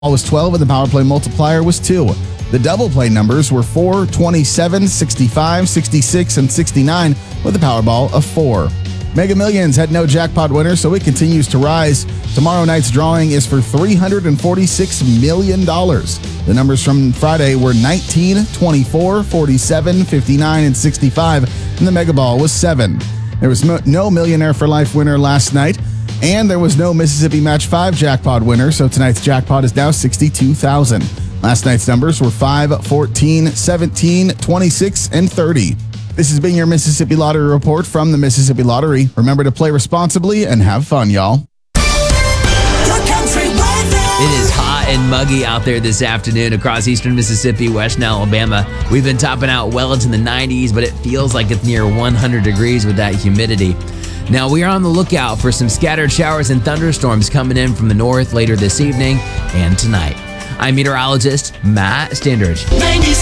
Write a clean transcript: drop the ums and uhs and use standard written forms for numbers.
was 12 and the power play multiplier was 2. The double play numbers were 4, 27, 65, 66, and 69 with a Powerball of 4. Mega Millions had no jackpot winner, so it continues to rise. Tomorrow night's drawing is for $346 million. The numbers from Friday were 19, 24, 47, 59, and 65, and the Mega Ball was 7. There was no Millionaire for Life winner last night, and there was no Mississippi Match 5 jackpot winner, so tonight's jackpot is now $62,000. Last night's numbers were 5, 14, 17, 26, and 30. This has been your Mississippi Lottery Report from the Mississippi Lottery. Remember to play responsibly and have fun, y'all. It is hot and muggy out there this afternoon across eastern Mississippi, western Alabama. We've been topping out well into the 90s, but it feels like it's near 100 degrees with that humidity. Now, we are on the lookout for some scattered showers and thunderstorms coming in from the north later this evening and tonight. I'm meteorologist Matt Standridge.